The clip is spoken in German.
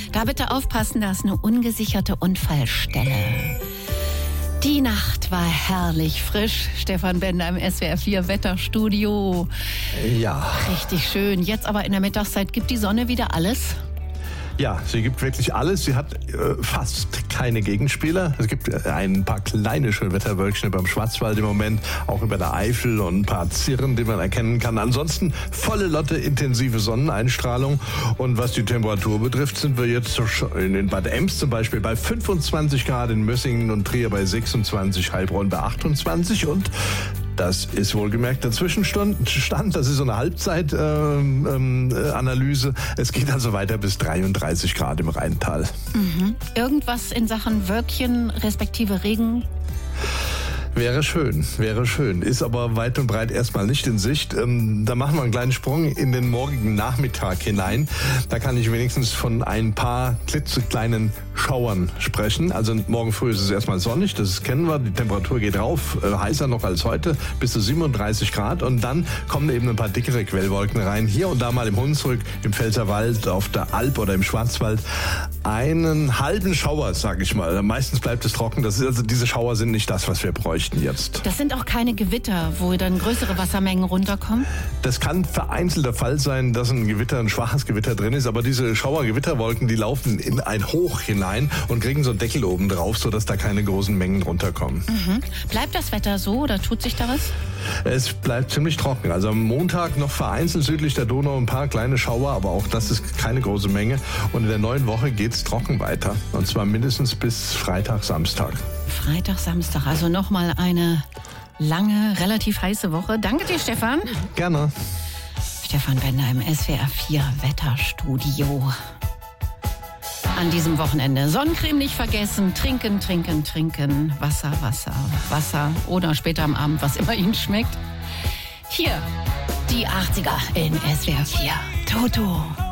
Da bitte aufpassen, da ist eine ungesicherte Unfallstelle. Die Nacht war herrlich frisch. Stefan Bender im SWR 4 Wetterstudio. Ja. Richtig schön. Jetzt aber in der Mittagszeit gibt die Sonne wieder alles. Ja, sie gibt wirklich alles. Sie hat fast keine Gegenspieler. Es gibt ein paar kleine Schönwetterwölkchen über dem Schwarzwald im Moment, auch über der Eifel und ein paar Zirren, die man erkennen kann. Ansonsten volle Lotte intensive Sonneneinstrahlung. Und was die Temperatur betrifft, sind wir jetzt in Bad Ems zum Beispiel bei 25 Grad, in Mössingen und Trier bei 26, Heilbronn bei 28 und das ist wohlgemerkt der Zwischenstand, das ist so eine Halbzeitanalyse. Es geht also weiter bis 33 Grad im Rheintal. Mhm. Irgendwas in Sachen Wölkchen respektive Regen? Wäre schön. Ist aber weit und breit erstmal nicht in Sicht. Da machen wir einen kleinen Sprung in den morgigen Nachmittag hinein. Da kann ich wenigstens von ein paar klitzekleinen Schauern sprechen. Also morgen früh ist es erstmal sonnig, das kennen wir. Die Temperatur geht rauf, heißer noch als heute, bis zu 37 Grad. Und dann kommen eben ein paar dickere Quellwolken rein. Hier und da mal im Hunsrück, im Pfälzerwald, auf der Alp oder im Schwarzwald. Einen halben Schauer, sag ich mal. Meistens bleibt es trocken. Also diese Schauer sind nicht das, was wir bräuchten jetzt. Das sind auch keine Gewitter, wo dann größere Wassermengen runterkommen? Das kann vereinzelt der Fall sein, dass ein schwaches Gewitter drin ist. Aber diese Schauer-Gewitterwolken, die laufen in ein Hoch hinein und kriegen so einen Deckel oben drauf, sodass da keine großen Mengen runterkommen. Mhm. Bleibt das Wetter so oder tut sich da was? Es bleibt ziemlich trocken. Also am Montag noch vereinzelt südlich der Donau ein paar kleine Schauer, aber auch das ist keine große Menge. Und in der neuen Woche geht's trocken weiter. Und zwar mindestens bis Freitag, Samstag. Freitag, Samstag, also nochmal eine lange, relativ heiße Woche. Danke dir, Stefan. Gerne. Stefan Bender im SWR 4 Wetterstudio. An diesem Wochenende Sonnencreme nicht vergessen, trinken. Wasser oder später am Abend, was immer Ihnen schmeckt. Hier, die 80er in SWR 4. Toto.